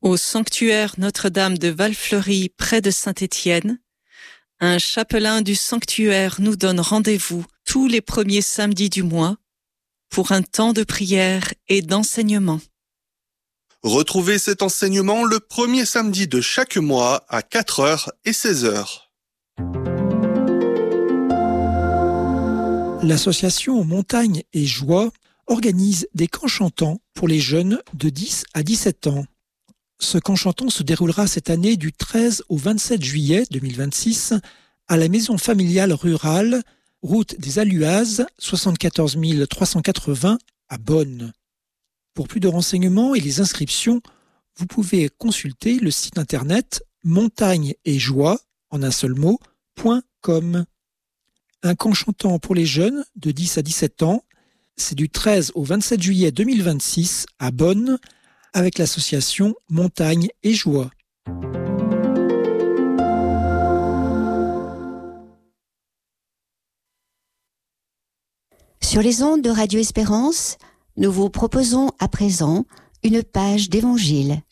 Au sanctuaire Notre-Dame de Valfleury, près de Saint-Étienne, un chapelain du sanctuaire nous donne rendez-vous tous les premiers samedis du mois pour un temps de prière et d'enseignement. Retrouvez cet enseignement le premier samedi de chaque mois à 4h et 16h. L'association Montagne et Joie organise des camps chantants pour les jeunes de 10 à 17 ans. Ce camp chantant se déroulera cette année du 13 au 27 juillet 2026 à la maison familiale rurale, route des Aluazes, 74 380 à Bonn. Pour plus de renseignements et les inscriptions, vous pouvez consulter le site internet montagneetjoie, en un seul mot, .com. Un camp chantant pour les jeunes de 10 à 17 ans, c'est du 13 au 27 juillet 2026 à Bonn, avec l'association Montagne et Joie. Sur les ondes de Radio Espérance, nous vous proposons à présent une page d'Évangile.